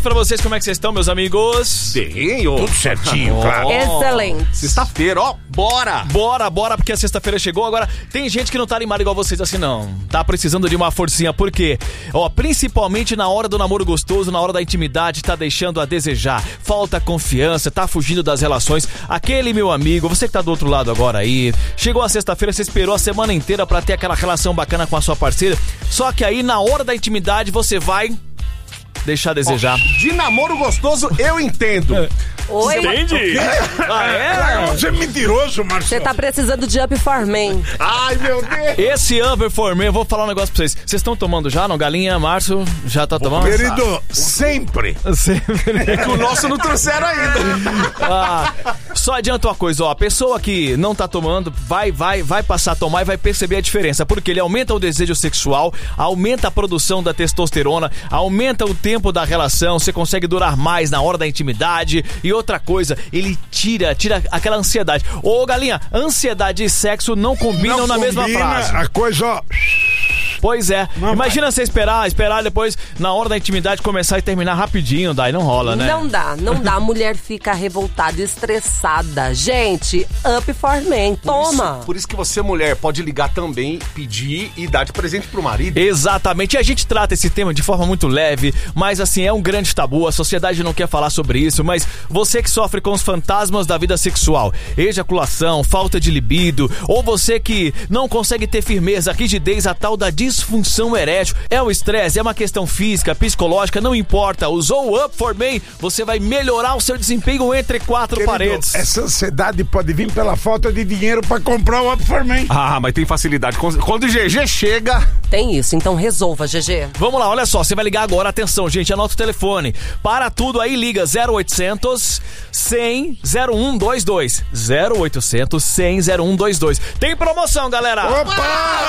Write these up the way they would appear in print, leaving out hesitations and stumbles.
pra vocês, como é que vocês estão, meus amigos? Bem, Tudo certinho, claro. Excelente. Sexta-feira, ó, bora! Bora, porque a sexta-feira chegou. Agora, tem gente que não tá animada igual vocês assim, não. Tá precisando de uma forcinha, por quê? Ó, principalmente na hora do namoro gostoso, na hora da intimidade, tá deixando a desejar. Falta confiança, tá fugindo das relações. Aquele meu amigo, você que tá do outro lado agora aí, chegou a sexta-feira, você esperou a semana inteira pra ter aquela relação bacana com a sua parceira, só que aí, na hora da intimidade, você vai deixar a desejar. De namoro gostoso, eu entendo. Oi? Entende? Você é mentiroso, Marcelo. Você tá precisando de Up for Men. Ai, meu Deus! Esse Upper for Me, eu vou falar um negócio pra vocês. Vocês estão tomando já, não? Galinha, Márcio, já tá tomando? Querido, sempre. É que o nosso não trouxeram ainda. Só adianta uma coisa, ó. A pessoa que não tá tomando, vai passar a tomar e vai perceber a diferença. Porque ele aumenta o desejo sexual, aumenta a produção da testosterona, aumenta o tempo da relação, você consegue durar mais na hora da intimidade. E outra coisa, ele tira aquela ansiedade. Ô, Galinha, ansiedade e sexo não combinam na mesma frase. A coisa, ó. Pois é. Não imagina você esperar depois, na hora da intimidade, começar e terminar rapidinho, daí não rola, né? Não dá. A mulher fica revoltada, estressada. Gente, Up for Men, toma. Por isso que você, mulher, pode ligar também, pedir e dar de presente pro marido. Exatamente, e a gente trata esse tema de forma muito leve, mas assim, é um grande tabu, a sociedade não quer falar sobre isso, mas você que sofre com os fantasmas da vida sexual, ejaculação, falta de libido, ou você que não consegue ter firmeza, rigidez, a tal da disfunção erétil, é o estresse, é uma questão física, psicológica, não importa, usou o Up for Me, você vai melhorar o seu desempenho entre quatro paredes. Essa ansiedade pode vir pela falta de dinheiro pra comprar o Up for Men. Ah, mas tem facilidade. Quando o GG chega... Tem isso, então resolva, GG. Vamos lá, olha só, você vai ligar agora, atenção, gente, anota o telefone. Para tudo aí, liga 0800 100 0122. 0800 100 0122. Tem promoção, galera! Opa!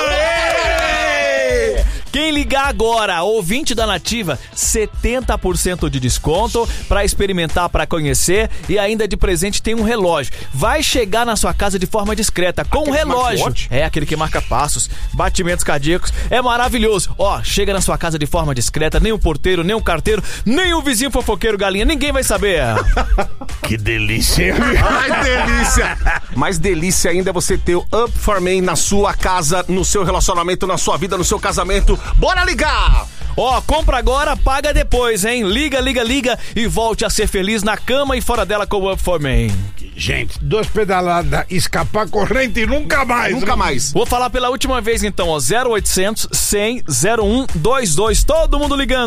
Quem ligar agora, ouvinte da Nativa, 70% de desconto pra experimentar, pra conhecer, e ainda de presente tem um relógio. Vai chegar na sua casa de forma discreta com um relógio. É aquele que marca passos, batimentos cardíacos. É maravilhoso. Ó, chega na sua casa de forma discreta, nem o porteiro, nem o carteiro, nem o vizinho fofoqueiro Galinha, ninguém vai saber. Que delícia. Ai, delícia! Mais delícia ainda é você ter o Up for Me na sua casa, no seu relacionamento, na sua vida, no seu casamento. Bora ligar! Ó, compra agora, paga depois, hein? Liga e volte a ser feliz na cama e fora dela com o Up for Me. Gente, 2 pedaladas, escapar corrente e nunca mais. Nunca mais. Vou falar pela última vez então, ó, 0800 100 0122. Todo mundo ligando.